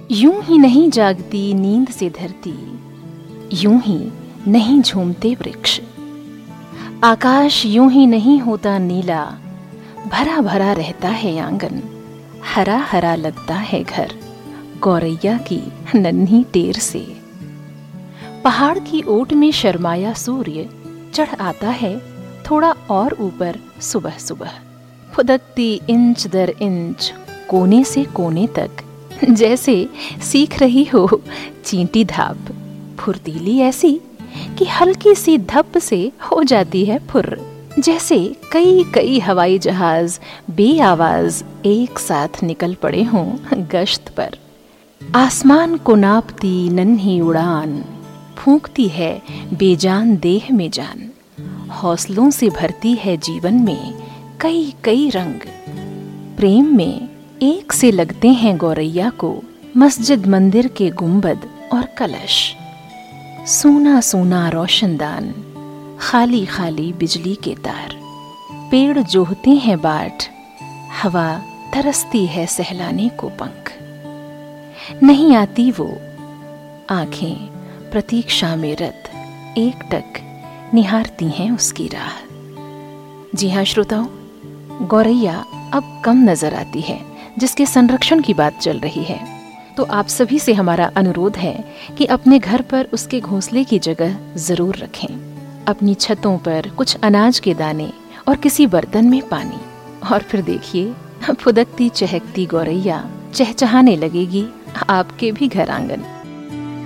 यूं ही नहीं जागती नींद से धरती, यूं ही नहीं झूमते वृक्ष। आकाश यूं ही नहीं होता नीला, भरा भरा रहता है आंगन। हरा हरा लगता है घर गौरैया की नन्ही टेर से। पहाड़ की ओट में शर्माया सूर्य चढ़ आता है थोड़ा और ऊपर सुबह सुबह। फुदकती इंच दर इंच कोने से कोने तक, जैसे सीख रही हो चींटी धाप। फुर्तीली ऐसी कि हल्की सी धप से हो जाती है फुर्र। जैसे कई कई हवाई जहाज बेआवाज एक साथ निकल पड़े हों गश्त पर। आसमान को नापती नन्ही उड़ान फूंकती है बेजान देह में जान। हौसलों से भरती है जीवन में कई कई रंग। प्रेम में एक से लगते हैं गौरैया को मस्जिद मंदिर के गुंबद और कलश। सूना सूना रोशनदान, खाली खाली बिजली के तार। पेड़ जोहते हैं बाट, हवा तरसती है सहलाने को पंख। नहीं आती वो आंखें प्रतीक्षा में रत, एकटक निहारती हैं उसकी राह। जी हाँ श्रोताओ, गौरैया अब कम नजर आती है जिसके संरक्षण की बात चल रही है। तो आप सभी से हमारा अनुरोध है कि अपने घर पर उसके घोंसले की जगह जरूर रखें। अपनी छतों पर कुछ अनाज के दाने और किसी बर्तन में पानी। और फिर देखिए फुदकती चहकती गौरैया चहचहाने लगेगी आपके भी घर आंगन।